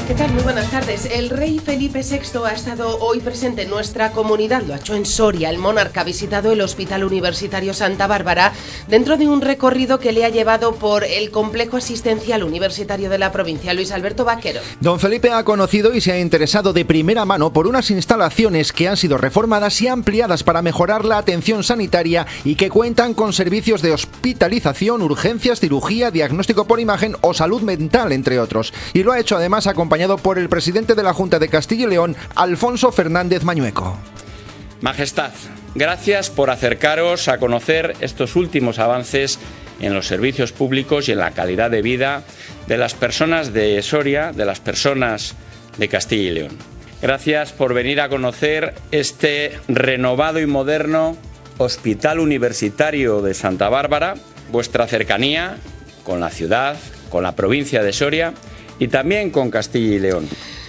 ¿Qué tal? Muy buenas tardes. El rey Felipe VI ha estado hoy presente en nuestra comunidad. Lo ha hecho en Soria. El monarca ha visitado el Hospital Universitario Santa Bárbara dentro de un recorrido que le ha llevado por el complejo asistencial universitario de la provincia. Luis Alberto Vaquero. Don Felipe ha conocido y se ha interesado de primera mano por unas instalaciones que han sido reformadas y ampliadas para mejorar la atención sanitaria y que cuentan con servicios de hospitalización, urgencias, cirugía, diagnóstico por imagen o salud mental, entre otros. Y lo ha hecho además acompañado por el presidente de la Junta de Castilla y León, Alfonso Fernández Mañueco. Majestad, gracias por acercaros a conocer estos últimos avances en los servicios públicos y en la calidad de vida de las personas de Soria, de las personas de Castilla y León. Gracias por venir a conocer este renovado y moderno Hospital Universitario de Santa Bárbara, vuestra cercanía con la ciudad, con la provincia de Soria y también con Castilla y León.